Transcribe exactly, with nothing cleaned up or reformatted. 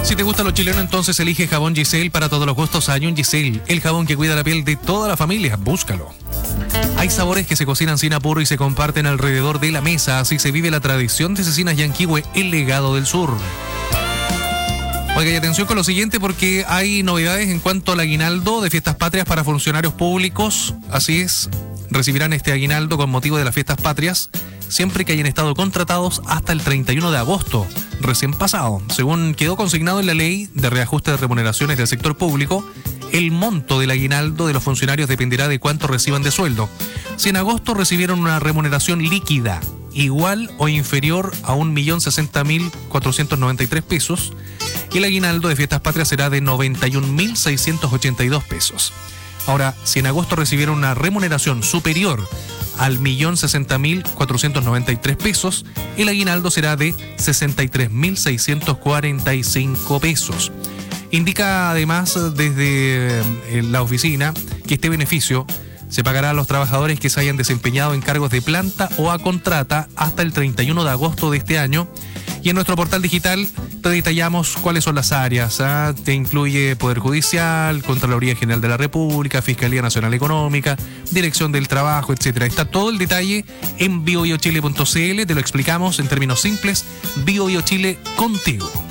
Si te gusta lo chileno, entonces elige jabón Giselle para todos los gustos. Hay un Giselle, el jabón que cuida la piel de toda la familia. Búscalo. Hay sabores que se cocinan sin apuro y se comparten alrededor de la mesa. Así se vive la tradición de Cecinas Yanquihue, el legado del sur. Oiga, y atención con lo siguiente porque hay novedades en cuanto al aguinaldo de Fiestas Patrias para funcionarios públicos. Así es, recibirán este aguinaldo con motivo de las Fiestas Patrias siempre que hayan estado contratados hasta el treinta y uno de agosto, recién pasado. Según quedó consignado en la ley de reajuste de remuneraciones del sector público, el monto del aguinaldo de los funcionarios dependerá de cuánto reciban de sueldo. Si en agosto recibieron una remuneración líquida igual o inferior a un millón sesenta mil cuatrocientos noventa y tres pesos, y el aguinaldo de Fiestas Patrias será de noventa y un mil seiscientos ochenta y dos pesos. Ahora, si en agosto recibieron una remuneración superior al millón sesenta mil cuatrocientos noventa y tres pesos, el aguinaldo será de sesenta y tres mil seiscientos cuarenta y cinco pesos. Indica además desde la oficina que este beneficio se pagará a los trabajadores que se hayan desempeñado en cargos de planta o a contrata hasta el treinta y uno de agosto de este año. Y en nuestro portal digital te detallamos cuáles son las áreas. ¿ah? Te incluye Poder Judicial, Contraloría General de la República, Fiscalía Nacional Económica, Dirección del Trabajo, etcétera. Está todo el detalle en bio bio chile punto c l. Te lo explicamos en términos simples. Bio bio Chile, contigo.